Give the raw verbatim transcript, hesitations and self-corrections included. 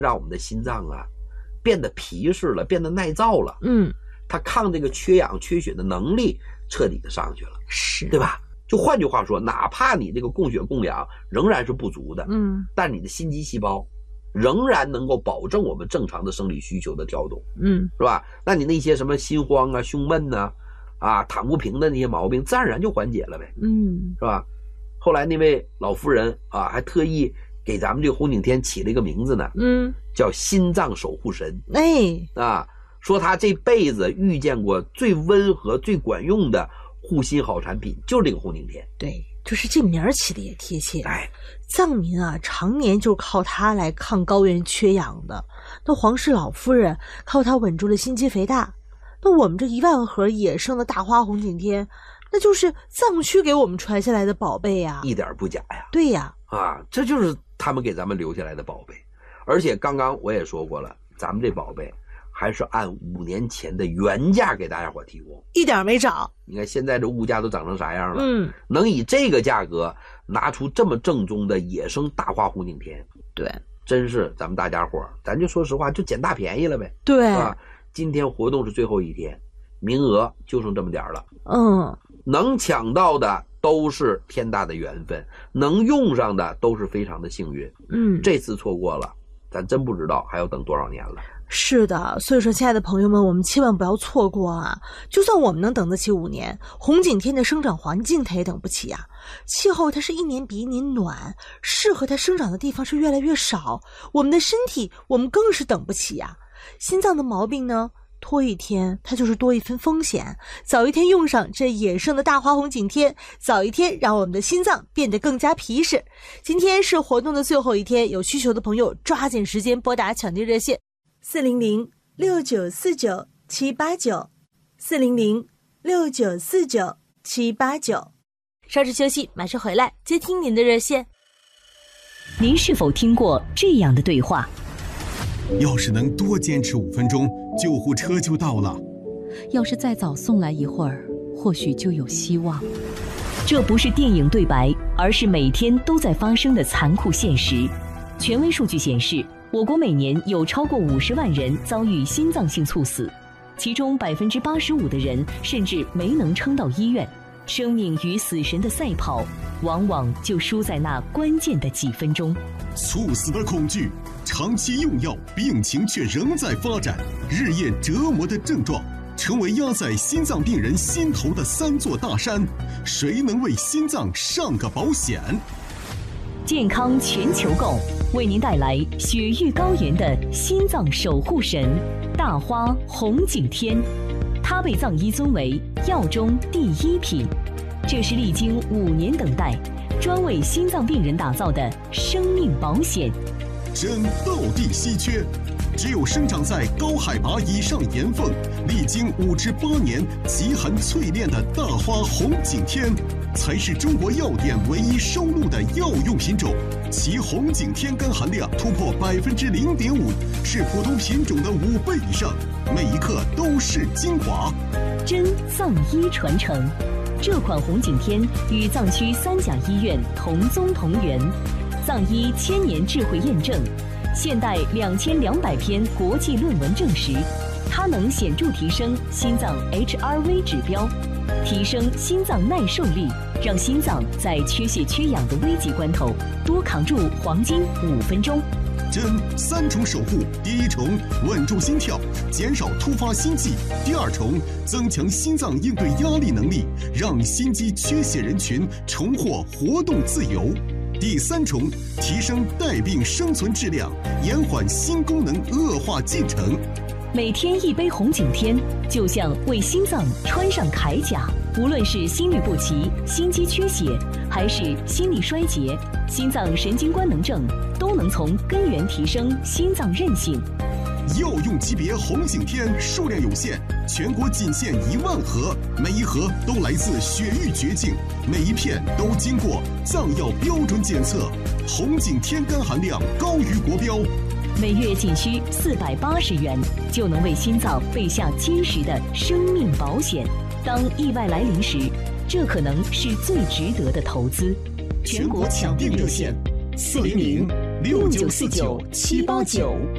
让我们的心脏啊变得皮实了，变得耐造了。 嗯， 它抗这个缺氧缺血的能力彻底的上去了， 是， 对吧？就换句话说，哪怕你这个供血供氧仍然是不足的， 嗯， 但你的心肌细胞仍然能够保证我们正常的生理需求的调动， 嗯， 是吧？那你那些什么心慌啊、胸闷呐、啊、啊躺不平的那些毛病，自然而然就缓解了呗， 嗯， 是吧？后来那位老夫人啊，还特意给咱们这个红景天起了一个名字呢， 嗯， 叫心脏守护神。 哎， 啊，说他这辈子遇见过最温和、最管用的护心好产品，就是这个红景天。 对，就是这名儿起的也贴切。 哎， 藏民啊，常年就靠它来抗高原缺氧的。那皇室老夫人靠它稳住了心肌肥大。那我们这一万盒野生的大花红景天，那就是藏区给我们传下来的宝贝呀， 一点不假呀。 对呀， 啊，这就是他们给咱们留下来的宝贝。而且刚刚我也说过了，咱们这宝贝还是按五年前的原价给大家伙提供， 一点没涨。 你看现在这物价都涨成啥样了？ 嗯， 能以这个价格拿出这么正宗的野生大花红景天， 对， 真是咱们大家伙咱就说实话，就捡大便宜了呗。 对， 啊，今天活动是最后一天，名额就剩这么点了。 嗯， 能抢到的都是天大的缘分，能用上的都是非常的幸运。 嗯， 这次错过了，咱真不知道还要等多少年了。 是的，所以说，亲爱的朋友们，我们千万不要错过啊！就算我们能等得起五年，红景天的生长环境它也等不起呀、啊。气候它是一年比一年暖，适合它生长的地方是越来越少，我们的身体我们更是等不起呀、啊。心脏的毛病呢，拖一天它就是多一分风险，早一天用上这野生的大花红景天，早一天让我们的心脏变得更加皮实。今天是活动的最后一天，有需求的朋友抓紧时间拨打抢订热线四零零六九四九七八九，四零零六九四九七八九。稍事休息，马上回来接听您的热线。 您是否听过这样的对话？ 要是能多坚持五分钟，救护车就到了。 要是再早送来一会儿，或许就有希望。 这不是电影对白，而是每天都在发生的残酷现实。权威数据显示，我国每年有超过五十万人遭遇心脏性猝死，其中百分之八十五的人甚至没能撑到医院。生命与死神的赛跑，往往就输在那关键的几分钟。 猝死的恐惧，长期用药，病情却仍在发展，日夜折磨的症状，成为压在心脏病人心头的三座大山。谁能为心脏上个保险？ 健康全球购为您带来雪域高原的心脏守护神大花红景天，它被藏医尊为药中第一品，这是历经五年等待，专为心脏病人打造的生命保险。 真道地稀缺，只有生长在高海拔以上岩缝，历经五至八年极寒淬炼的大花红景天，才是中国药店唯一收录的药用品种。其红景天苷含量突破百分之零点五，是普通品种的五倍以上，每一克都是精华。 真藏医传承，这款红景天与藏区三甲医院同宗同源，藏医千年智慧验证，现代两千两百篇国际论文证实，它能显著提升心脏 H R V 指标，提升心脏耐受力，让心脏在缺血缺氧的危急关头多扛住黄金五分钟。 真三重守护：第一重稳住心跳，减少突发心悸；第二重增强心脏应对压力能力，让心肌缺血人群重获活动自由；第三重提升带病生存质量，延缓心功能恶化进程。 每天一杯红景天，就像为心脏穿上铠甲。无论是心律不齐、心肌缺血，还是心力衰竭、心脏神经官能症，都能从根源提升心脏韧性。 药用级别红景天数量有限，全国仅限一万盒，每一盒都来自雪域绝境，每一片都经过藏药标准检测，红景天苷含量高于国标。 每月仅需四百八十元，就能为心脏备下坚实的生命保险。当意外来临时，这可能是最值得的投资。 全国抢订热线：四零零六九四九七八九。